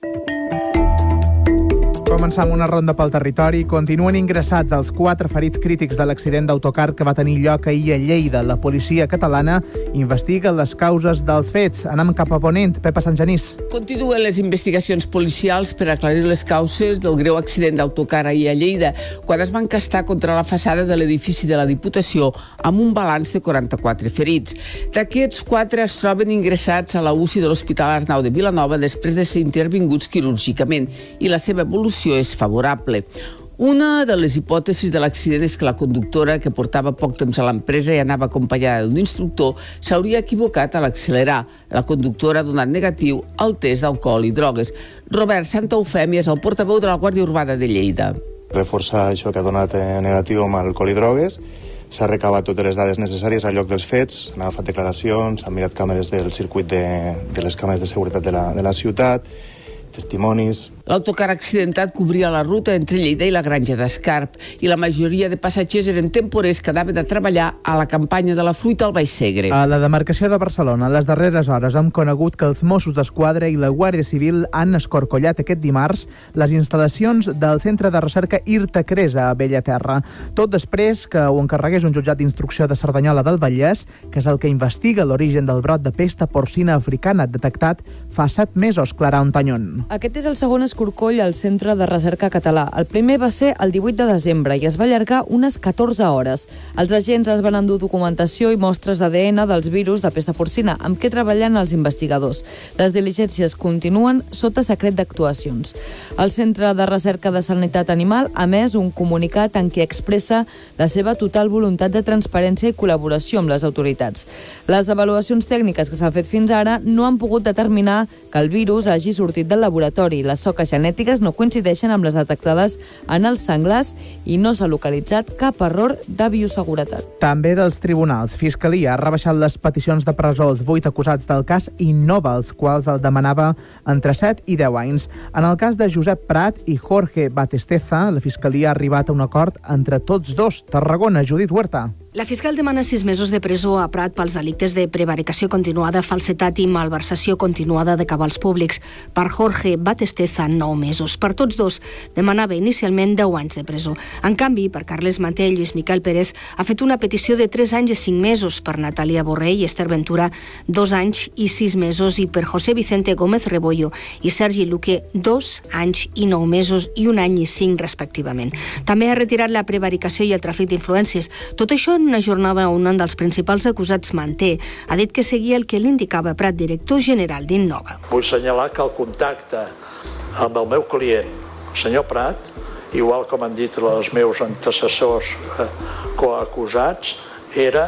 Començam una ronda pel territori. Continuen ingressats els 4 ferits crítics de l'accident d'autocar que va tenir lloc ahir a Lleida. La policia catalana investiga les causes dels fets. Anem cap a Ponent. Pepa Sant Genís. Continuen les investigacions policials per aclarir les causes del greu accident d'autocar ahir a Lleida, quan es va encastar contra la façana de l'edifici de la Diputació amb un balanç de 44 ferits. D'aquests, 4 es troben ingressats a la UCI de l'Hospital Arnau de Vilanova després de ser intervinguts quirúrgicament i la seva evolució és favorable. Una de les hipòtesis de l'accident és que la conductora, que portava poc temps a l'empresa i anava acompanyada d'un instructor, s'hauria equivocat a l'accelerar. La conductora ha donat negatiu al test d'alcohol i drogues. Robert Santa Eufèmia és el portaveu de la Guàrdia Urbana de Lleida. Reforçar això que ha donat negatiu amb alcohol i drogues. S'ha recabat totes les dades necessàries al lloc dels fets, s'han agafat declaracions, s'han mirat càmeres del circuit de les càmeres de seguretat de la ciutat, testimonis. L'autocar accidentat cobria la ruta entre Lleida i la Granja d'Escarp i la majoria de passatgers eren temporers que anaven a treballar a la campanya de la fruita al Baix Segre. A la demarcació de Barcelona, les darreres hores hem conegut que els Mossos d'Esquadra i la Guàrdia Civil han escorcollat aquest dimarts les instal·lacions del Centre de Recerca Irta Cresa a Bellaterra. Tot després que ho encarregués un jutjat d'instrucció de Cerdanyola del Vallès, que és el que investiga l'origen del brot de pesta porcina africana detectat fa 7 mesos. Clara Ontañón. Aquest és el segon escorcoll al Centre de Recerca Català. El primer va ser el 18 de desembre i es va allargar unes 14 hores. Els agents es van endur documentació i mostres d'ADN dels virus de pesta porcina, amb què treballen els investigadors. Les diligències continuen sota secret d'actuacions. El Centre de Recerca de Sanitat Animal ha emès un comunicat en què expressa la seva total voluntat de transparència i col·laboració amb les autoritats. Les avaluacions tècniques que s'han fet fins ara no han pogut determinar que el virus hagi sortit del laboratori. Les soques genètiques no coincideixen amb les detectades en els senglars i no s'ha localitzat cap error de bioseguretat. També dels tribunals. Fiscalia ha rebaixat les peticions de presó als 8 acusats del cas Innova, els quals el demanava entre 7 i 10 anys. En el cas de Josep Prat i Jorge Batesteza, la Fiscalia ha arribat a un acord entre tots dos. Tarragona, Judit Huerta. La fiscal demana 6 mesos de presó a Prat pels delictes de prevaricació continuada, falsetat i malversació continuada de cabals públics. Per Jorge Batesteza, 9 mesos. Per tots dos, demanava inicialment 10 anys de presó. En canvi, per Carles Maté i Lluís Miquel Pérez, ha fet una petició de 3 anys i 5 mesos. Per Natàlia Borrell i Esther Ventura, 2 anys i 6 mesos. I per José Vicente Gómez Rebollo i Sergi Luque, 2 anys i 9 mesos i 1 any i 5, respectivament. També ha retirat la prevaricació i el tràfic d'influències. Tot això en una jornada on un dels principals acusats, Manté, ha dit que seguia el que l'indicava Prat, director general d'Innova. Vull assenyalar que el contacte amb el meu client, el senyor Prat, igual com han dit els meus antecessors coacusats, era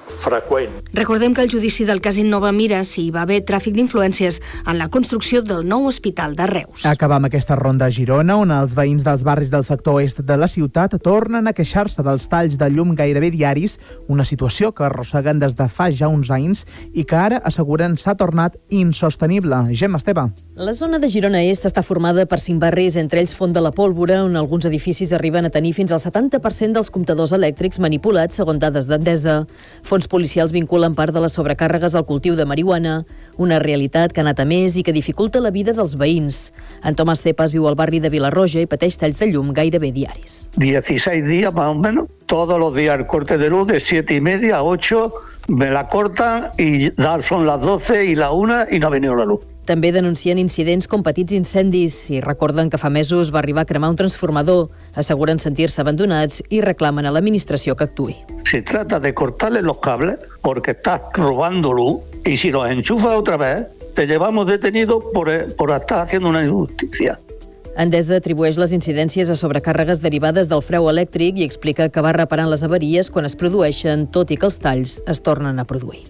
freqüent. Recordem que el judici del cas Innova mira si hi va haver tràfic d'influències en la construcció del nou hospital de Reus. Acabam aquesta ronda a Girona, on els veïns dels barris del sector est de la ciutat tornen a queixar-se dels talls de llum gairebé diaris, una situació que arrosseguen des de fa ja uns anys i que ara asseguren s'ha tornat insostenible. Gemma Esteve. La zona de Girona Est està formada per 5 barris, entre ells Font de la Pólvora, on alguns edificis arriben a tenir fins al 70% dels comptadors elèctrics manipulats, segons dades d'Endesa. Fons policials vinculen part de les sobrecàrregues al cultiu de marihuana, una realitat que ha anat a més i que dificulta la vida dels veïns. En Tomàs Cepas viu al barri de Vilarroja i pateix talls de llum gairebé diaris. 16 días más o menos, todos los días el corte de luz de 7:30 a 8, me la cortan y son las 12 y la 1 y no ha venido la luz. També denuncien incidents com petits incendis i recorden que fa mesos va arribar a cremar un transformador. Asseguren sentir-se abandonats i reclamen a l'administració que actuï. Se trata de cortarle los cables porque estás robando luz y si los enchufas otra vez te llevamos detenido por estar haciendo una injusticia. Endesa atribueix les incidències a sobrecàrregues derivades del freu elèctric i explica que va reparant les avaries quan es produeixen, tot i que els talls es tornen a produir.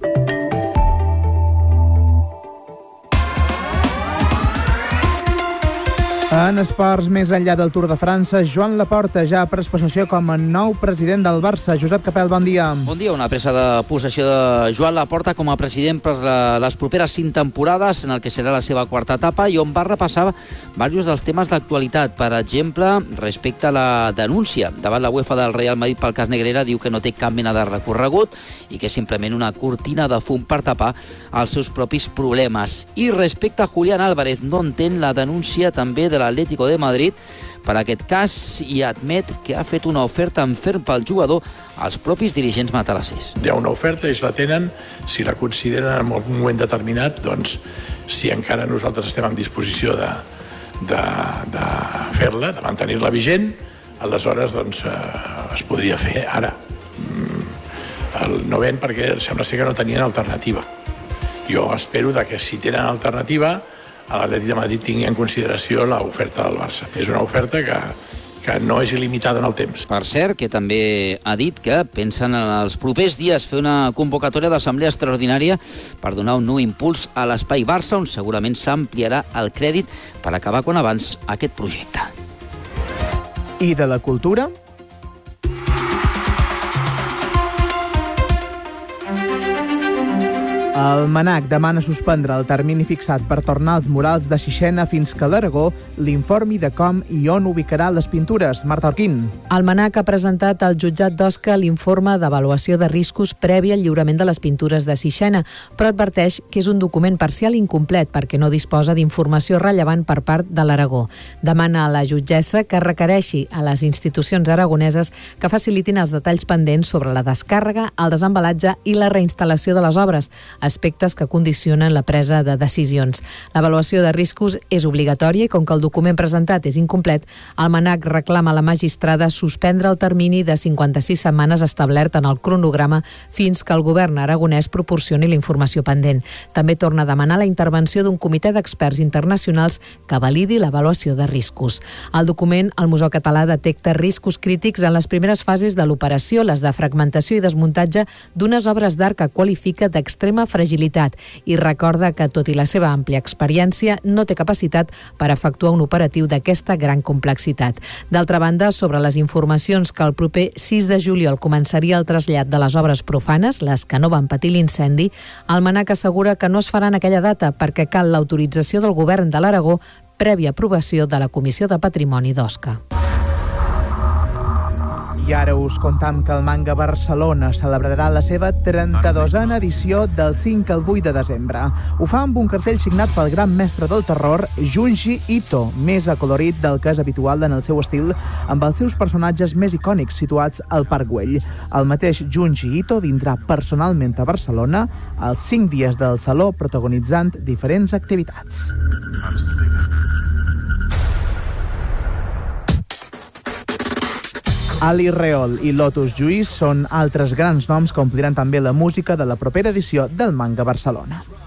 En esports, més enllà del Tour de França, Joan Laporta ja ha pres possessió com a nou president del Barça. Josep Capel, bon dia. Bon dia. Una presa de possessió de Joan Laporta com a president per les properes 5 temporades, en el que serà la seva quarta etapa, i on va repassar diversos dels temes d'actualitat. Per exemple, respecte a la denúncia davant la UEFA del Real Madrid pel cas Negreira, diu que no té cap mena de recorregut i que és simplement una cortina de fum per tapar els seus propis problemes. I respecte a Julián Álvarez, no entén la denúncia també de l'Atlético de Madrid per aquest cas i admet que ha fet una oferta en ferm pel jugador als propis dirigents matalassers. Hi ha una oferta, ells la tenen, si la consideren en algun moment determinat, doncs si encara nosaltres estem en disposició de fer-la, de mantenir-la vigent, aleshores doncs, es podria fer ara. El novent, perquè sembla ser que no tenien alternativa. Jo espero que si tenen alternativa a l'Atlètic de Madrid tingui en consideració l'oferta del Barça. És una oferta que no és il·limitada en el temps. Per cert, que també ha dit que pensen en els propers dies fer una convocatòria d'assemblea extraordinària per donar un nou impuls a l'Espai Barça, on segurament s'ampliarà el crèdit per acabar quan abans aquest projecte. I de la cultura? El MNAC demana suspendre el termini fixat per tornar als murals de Sixena fins que l'Aragó l'informi de com i on ubicarà les pintures. Marta Orquín. El MNAC ha presentat al jutjat d'Osca l'informe d'avaluació de riscos previ al lliurament de les pintures de Sixena, però adverteix que és un document parcial incomplet perquè no disposa d'informació rellevant per part de l'Aragó. Demana a la jutgessa que requereixi a les institucions aragoneses que facilitin els detalls pendents sobre la descàrrega, el desembalatge i la reinstal·lació de les obres, aspectes que condicionen la presa de decisions. L'avaluació de riscos és obligatòria i com que el document presentat és incomplet, el MNAC reclama a la magistrada suspendre el termini de 56 setmanes establert en el cronograma fins que el govern aragonès proporcioni la informació pendent. També torna a demanar la intervenció d'un comitè d'experts internacionals que validi l'avaluació de riscos. Al document, el Museu Català detecta riscos crítics en les primeres fases de l'operació, les de fragmentació i desmuntatge d'unes obres d'art que qualifica d'extrema fragilitat i recorda que, tot i la seva àmplia experiència, no té capacitat per efectuar un operatiu d'aquesta gran complexitat. D'altra banda, sobre les informacions que el proper 6 de juliol començaria el trasllat de les obres profanes, les que no van patir l'incendi, el MNAC assegura que no es farà en aquella data perquè cal l'autorització del govern de l'Aragó prèvia aprovació de la Comissió de Patrimoni d'Osca. I ara us contam que el Manga Barcelona celebrarà la seva 32a edició del 5 al 8 de desembre. Ho fa amb un cartell signat pel gran mestre del terror, Junji Ito, més acolorit del que és habitual en el seu estil, amb els seus personatges més icònics situats al Parc Güell. El mateix Junji Ito vindrà personalment a Barcelona els 5 dies del Saló protagonitzant diferents activitats. Ali Reol i Lotus Lluís són altres grans noms que ompliran també la música de la propera edició del Manga Barcelona.